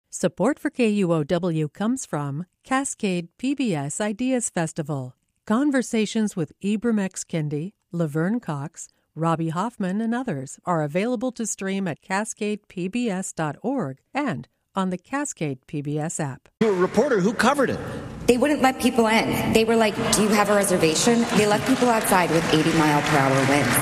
Support for KUOW comes from Cascade PBS Ideas Festival. Conversations with Ibram X. Kendi, Laverne Cox, Robbie Hoffman, and others are available to stream at cascadepbs.org and on the Cascade PBS app. You're a reporter. Who covered it? They wouldn't let people in. They were like, do you have a reservation? They let people outside with 80-mile-per-hour winds.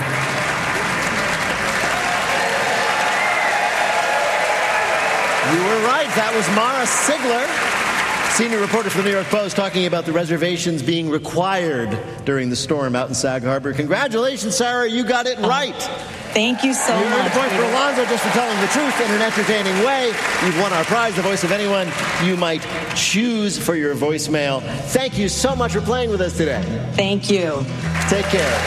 You were right. That was Mara Sigler, senior reporter for the New York Post, talking about the reservations being required during the storm out in Sag Harbor. Congratulations, Sarah. You got it right. Thank you so much. You earned a point for Alonzo just for telling the truth in an entertaining way. You've won our prize, the voice of anyone you might choose for your voicemail. Thank you so much for playing with us today. Thank you. Take care.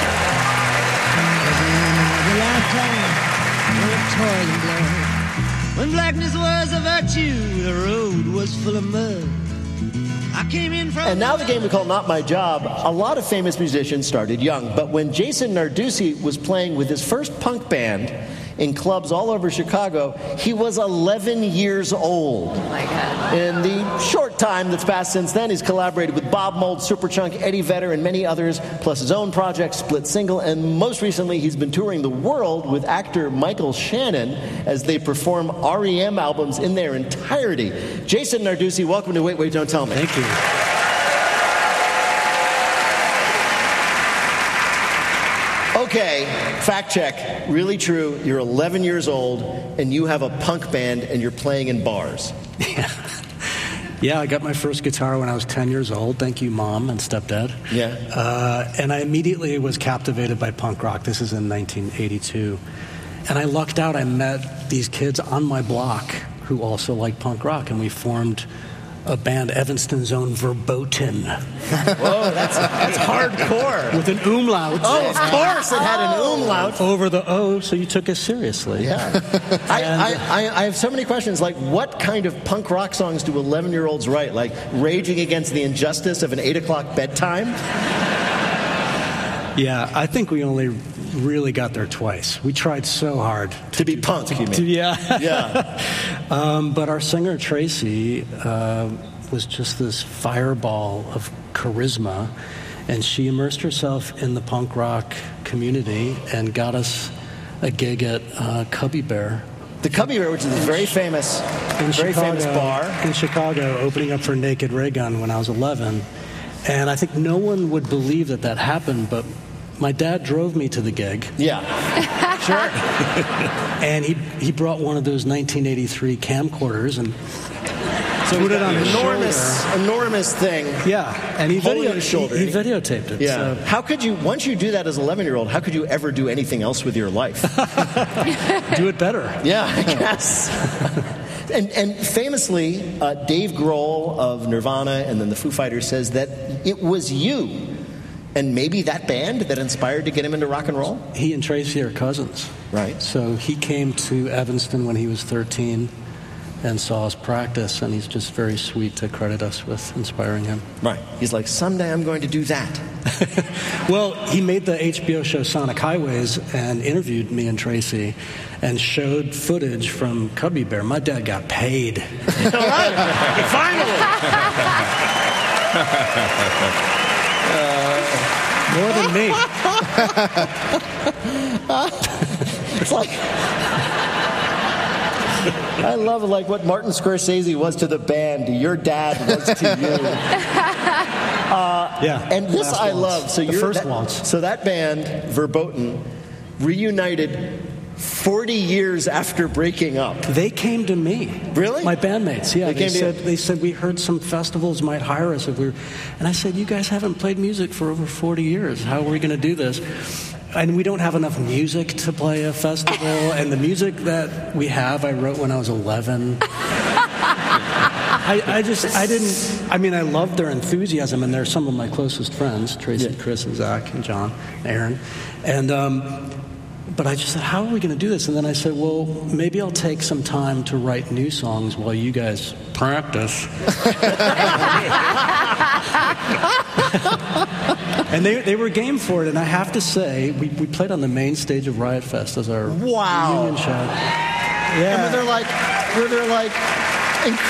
When blackness was a virtue, the road was full of mud. I came in from... And now the game we call Not My Job. A lot of famous musicians started young, but when Jason Narducy was playing with his first punk band in clubs all over Chicago, he was 11 years old. Oh my God. In the short time that's passed since then, he's collaborated with Bob Mould, Superchunk, Eddie Vedder, and many others, plus his own project, Split Single, and most recently he's been touring the world with actor Michael Shannon as they perform REM albums in their entirety. Jason Narducy, welcome to Wait, Wait, Don't Tell Me. Thank you. Okay, fact check. Really true. You're 11 years old, and you have a punk band, and you're playing in bars. Yeah, I got my first guitar when I was 10 years old. Thank you, Mom and Stepdad. Yeah. And I immediately was captivated by punk rock. This is in 1982. And I lucked out. I met these kids on my block who also like punk rock, and we formed a band, Evanston's own Verboten. Whoa, that's hardcore. With an umlaut. Oh, of course it had an umlaut. Over the O, so you took us seriously. Yeah. I have so many questions, like what kind of punk rock songs do 11-year-olds write? Like Raging Against the Injustice of an 8 o'clock bedtime? Yeah, I think we only really got there twice. We tried so hard to be punk, you mean? Yeah. But our singer, Tracy, was just this fireball of charisma, and she immersed herself in the punk rock community and got us a gig at Cubby Bear. The Cubby Bear, which is a very famous bar. In Chicago, opening up for Naked Ray Gun when I was 11. And I think no one would believe that happened, but my dad drove me to the gig. Yeah, sure. And he brought one of those 1983 camcorders and put it on his enormous thing. Yeah, and he videotaped it. Yeah. So. How could you, once you do that as an 11-year-old, how could you ever do anything else with your life? Do it better. Yeah, I guess. And famously, Dave Grohl of Nirvana and then the Foo Fighters says that it was you and maybe that band that inspired to get him into rock and roll? He and Tracy are cousins. Right. So he came to Evanston when he was 13 and saw us practice, and he's just very sweet to credit us with inspiring him. Right. He's like, someday I'm going to do that. Well, he made the HBO show Sonic Highways and interviewed me and Tracy and showed footage from Cubby Bear. My dad got paid. All right. Finally. More than me. It's like... I love like what Martin Scorsese was to the band, your dad was to you. Yeah. And this I love. So the first waltz. So that band, Verboten, reunited 40 years after breaking up. They came to me. Really? My bandmates, yeah. They said we heard some festivals might hire us if we were... And I said, you guys haven't played music for over 40 years. How are we going to do this? And we don't have enough music to play a festival. And the music that we have, I wrote when I was 11. I loved their enthusiasm, and they're some of my closest friends, Tracy, Chris, and Zach, and John, and Aaron. And, but I just said, how are we going to do this? And then I said, well, maybe I'll take some time to write new songs while you guys practice. And they were game for it, and I have to say, we played on the main stage of Riot Fest as our reunion show. Yeah. And were there like